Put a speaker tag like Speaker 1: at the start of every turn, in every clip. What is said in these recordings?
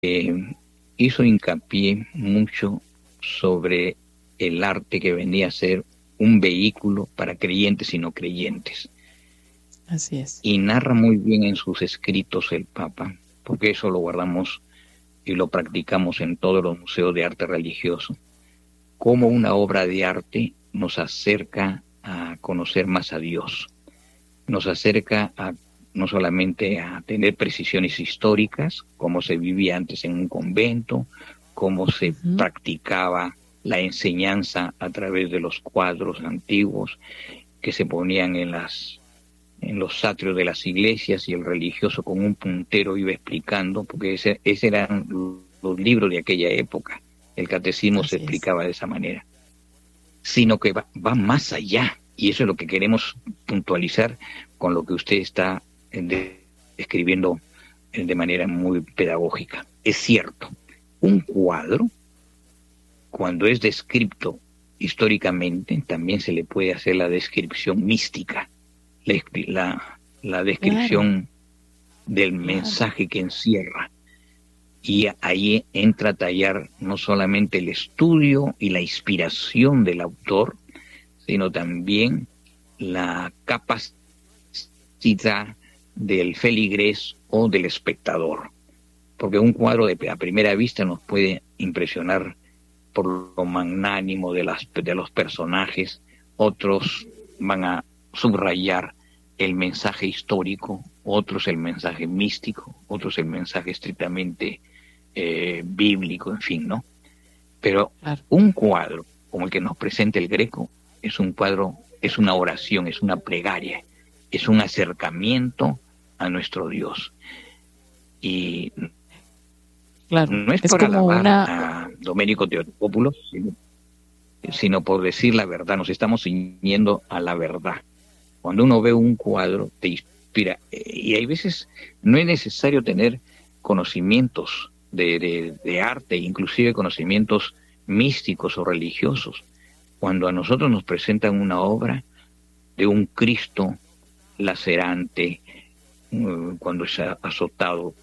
Speaker 1: hizo hincapié mucho sobre el arte que venía a ser un vehículo para creyentes y no creyentes.
Speaker 2: Así es.
Speaker 1: Y narra muy bien en sus escritos el Papa, porque eso lo guardamos y lo practicamos en todos los museos de arte religioso, cómo una obra de arte nos acerca a conocer más a Dios, nos acerca a no solamente a tener precisiones históricas, cómo se vivía antes en un convento, cómo se practicaba la enseñanza a través de los cuadros antiguos que se ponían en los atrios de las iglesias, y el religioso con un puntero iba explicando, porque ese eran los libros de aquella época. El catecismo se explicaba de esa manera, sino que va más allá, y eso es lo que queremos puntualizar con lo que usted está escribiendo de manera muy pedagógica. Es cierto, un cuadro, cuando es descrito históricamente, también se le puede hacer la descripción mística, la descripción del mensaje que encierra. Y ahí entra a tallar no solamente el estudio y la inspiración del autor, sino también la capacidad del feligrés o del espectador. Porque un cuadro a primera vista nos puede impresionar por lo magnánimo de los personajes, otros van a subrayar el mensaje histórico, otros el mensaje místico, otros el mensaje estrictamente bíblico, en fin, ¿no? Pero un cuadro como el que nos presenta el Greco es un cuadro, es una oración, es una plegaria, es un acercamiento a nuestro Dios. Y no es por alabar a Domenico Teotocópulos, sino por decir la verdad. Nos estamos ciñendo a la verdad. Cuando uno ve un cuadro, te inspira. Y hay veces no es necesario tener conocimientos de arte, inclusive conocimientos místicos o religiosos. Cuando a nosotros nos presentan una obra de un Cristo lacerante, cuando es azotado,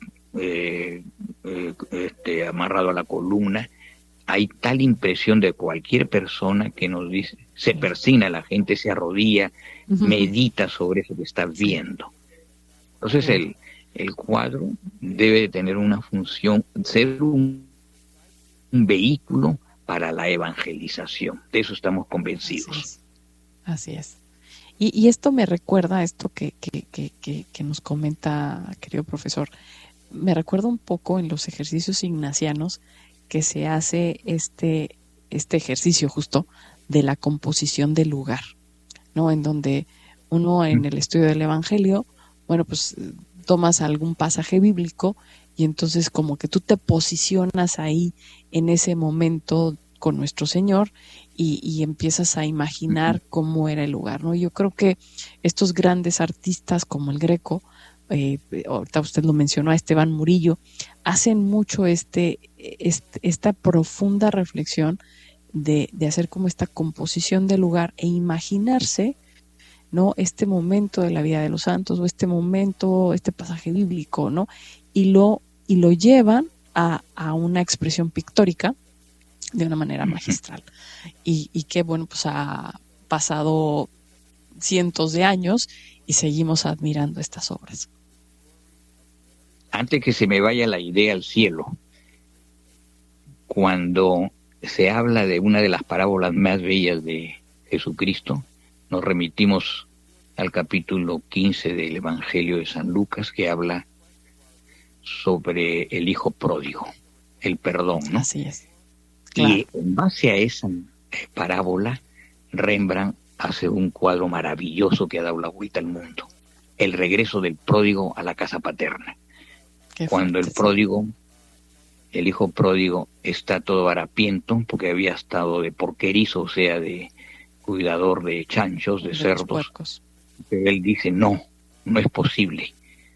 Speaker 1: amarrado a la columna, hay tal impresión de cualquier persona que nos dice, se persigna, la gente se arrodilla, medita sobre eso que está viendo. Entonces el cuadro debe tener una función, ser un vehículo para la evangelización. De eso estamos convencidos.
Speaker 2: Así es. Y esto me recuerda a esto que nos comenta, querido profesor. Me recuerda un poco en los ejercicios ignacianos que se hace este ejercicio justo de la composición del lugar, ¿no? En donde uno en el estudio del Evangelio, bueno, pues tomas algún pasaje bíblico y entonces como que tú te posicionas ahí en ese momento con nuestro Señor y empiezas a imaginar cómo era el lugar, ¿no? Yo creo que estos grandes artistas como el Greco, ahorita usted lo mencionó, a Esteban Murillo, hacen mucho esta profunda reflexión de hacer como esta composición del lugar e imaginarse, ¿no? Este momento de la vida de los santos o este momento, este pasaje bíblico, ¿no? Y lo llevan a una expresión pictórica de una manera magistral. Y que, bueno, pues ha pasado cientos de años y seguimos admirando estas obras.
Speaker 1: Antes que se me vaya la idea al cielo, cuando se habla de una de las parábolas más bellas de Jesucristo, nos remitimos al capítulo 15 del Evangelio de San Lucas, que habla sobre el hijo pródigo, el perdón, ¿no?
Speaker 2: Así es. Claro.
Speaker 1: Y en base a esa parábola, Rembrandt hace un cuadro maravilloso que ha dado la vuelta al mundo: el regreso del pródigo a la casa paterna. Cuando el pródigo, el hijo pródigo, está todo harapiento porque había estado de porquerizo, o sea, de cuidador de chanchos, de cerdos. Pero él dice, no es posible.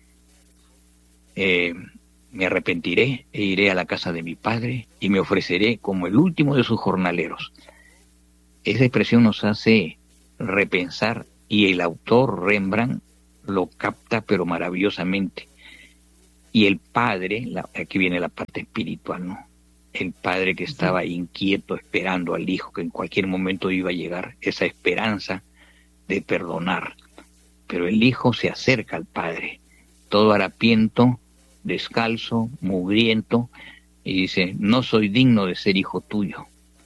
Speaker 1: Me arrepentiré e iré a la casa de mi padre y me ofreceré como el último de sus jornaleros. Esa expresión nos hace repensar, y el autor Rembrandt lo capta pero maravillosamente. Y el padre, aquí viene la parte espiritual, ¿no? El padre que estaba inquieto esperando al hijo que en cualquier momento iba a llegar, esa esperanza de perdonar. Pero el hijo se acerca al padre, todo harapiento, descalzo, mugriento, y dice: no soy digno de ser hijo tuyo.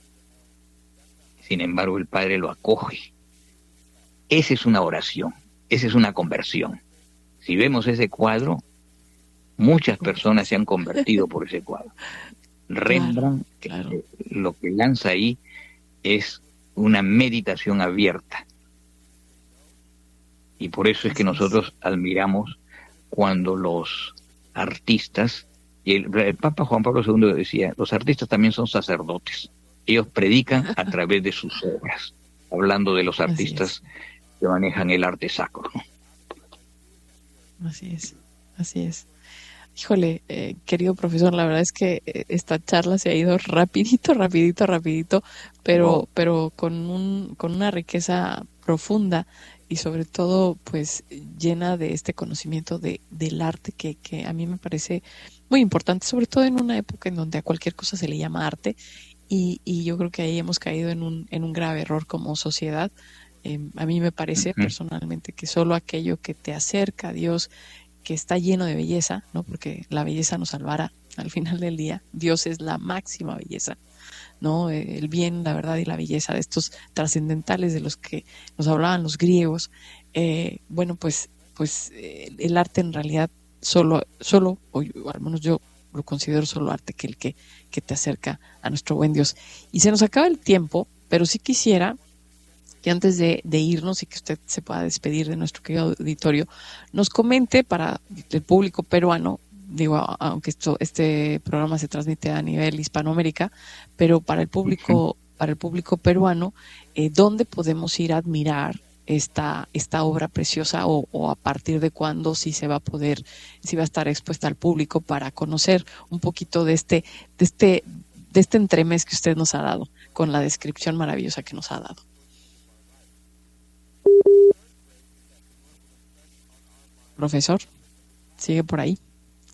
Speaker 1: Sin embargo, el padre lo acoge. Esa es una oración, esa es una conversión. Si vemos ese cuadro, muchas personas se han convertido por ese cuadro. Rembrandt, claro. Lo que lanza ahí es una meditación abierta. Y por eso es que nosotros admiramos cuando los artistas, y el Papa Juan Pablo II decía, los artistas también son sacerdotes. Ellos predican a través de sus obras, hablando de los artistas que manejan el arte sacro, ¿no?
Speaker 2: Así es, así es. Híjole, querido profesor, la verdad es que esta charla se ha ido rapidito, pero con una riqueza profunda y sobre todo pues llena de este conocimiento del arte que a mí me parece muy importante, sobre todo en una época en donde a cualquier cosa se le llama arte y yo creo que ahí hemos caído en un grave error como sociedad. A mí me parece personalmente que solo aquello que te acerca a Dios, que está lleno de belleza, ¿no? Porque la belleza nos salvará al final del día. Dios es la máxima belleza, ¿no? El bien, la verdad y la belleza de estos trascendentales de los que nos hablaban los griegos. Bueno, pues el arte en realidad solo, o al menos yo lo considero solo arte, que el que te acerca a nuestro buen Dios. Y se nos acaba el tiempo, pero sí quisiera que antes de irnos y que usted se pueda despedir de nuestro querido auditorio, nos comente para el público peruano, digo, aunque este programa se transmite a nivel Hispanoamérica, pero para el público peruano, ¿dónde podemos ir a admirar esta obra preciosa o a partir de cuándo si va a estar expuesta al público para conocer un poquito de este entremés que usted nos ha dado con la descripción maravillosa que nos ha dado? Profesor, ¿sigue por ahí?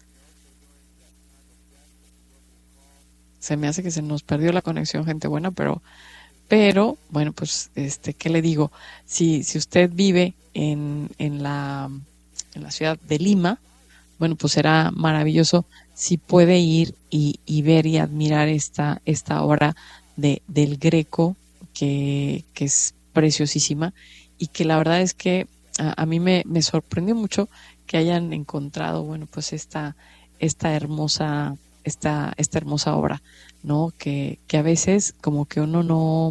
Speaker 2: Se me hace que se nos perdió la conexión, gente buena, pero bueno, pues ¿qué le digo? Si usted vive en la ciudad de Lima, bueno, pues será maravilloso si puede ir y ver y admirar esta obra del Greco, que es preciosísima y que la verdad es que a mí me sorprendió mucho que hayan encontrado, bueno, pues esta hermosa obra, ¿no? Que a veces como que uno no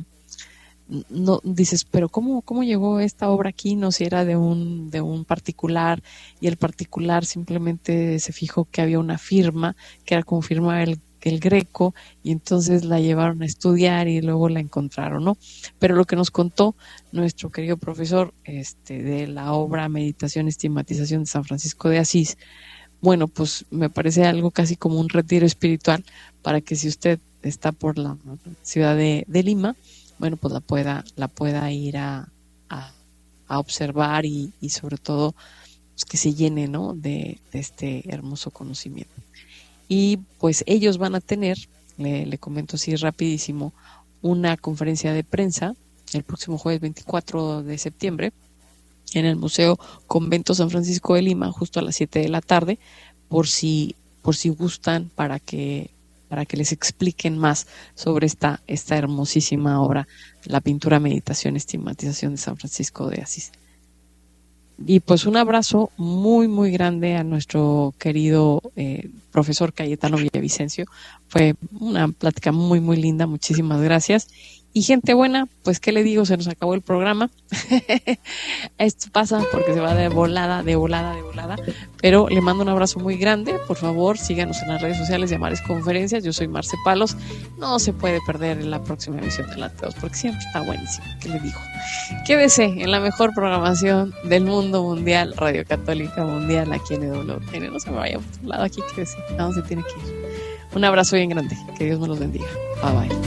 Speaker 2: dices, pero ¿cómo llegó esta obra aquí? No, si era de un particular y el particular simplemente se fijó que había una firma, que era como firma el Greco, y entonces la llevaron a estudiar y luego la encontraron, ¿no? Pero lo que nos contó nuestro querido profesor de la obra Meditación, Estigmatización de San Francisco de Asís, bueno, pues me parece algo casi como un retiro espiritual para que si usted está por la ciudad de Lima, bueno, pues la pueda ir a observar y sobre todo pues, que se llene, ¿no? de este hermoso conocimiento. Y pues ellos van a tener, le comento así rapidísimo, una conferencia de prensa el próximo jueves 24 de septiembre en el Museo Convento San Francisco de Lima, justo a las 7 de la tarde, por si gustan, para que les expliquen más sobre esta hermosísima obra, la pintura Meditación, Estigmatización de San Francisco de Asís. Y pues un abrazo muy, muy grande a nuestro querido profesor Cayetano Villavicencio. Fue una plática muy, muy linda. Muchísimas gracias. Y gente buena, pues qué le digo, se nos acabó el programa. Esto pasa porque se va de volada. Pero le mando un abrazo muy grande. Por favor, síganos en las redes sociales de Mares Conferencias. Yo soy Marce Palos. No se puede perder la próxima emisión de Lateos porque siempre está buenísimo. ¿Qué le digo? Quédese en la mejor programación del mundo mundial, Radio Católica Mundial, aquí en EWTN. No se me vaya por un lado, aquí quédese. No se tiene que ir. Un abrazo bien grande. Que Dios me los bendiga. Bye bye.